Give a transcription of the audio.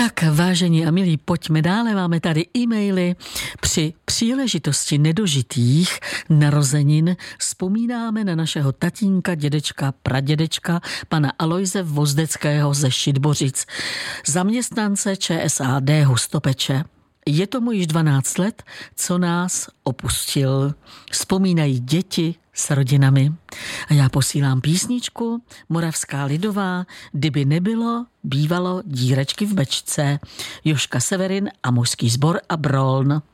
Tak, vážení a milí, pojďme dále. Máme tady e-maily. Při příležitosti nedožitých narozenin vzpomínáme na našeho tatínka, dědečka, pradědečka, pana Alojze Vozdeckého ze Šidbořic, zaměstnance ČSAD Hustopeče. Je tomu již 12 let, co nás opustil. Vzpomínají děti s rodinami. A já posílám písničku Moravská lidová, kdyby nebylo, bývalo dírečky v bečce. Jožka Severin a mužský sbor a Broln.